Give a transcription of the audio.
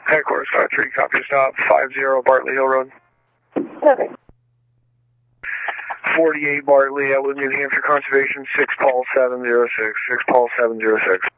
Headquarters 5-3, copy stop, 50 Bartley Hill Road. Okay. 48 Bartley, Elwood, New Hampshire Conservation, 6 Paul 706, 6 Paul 706.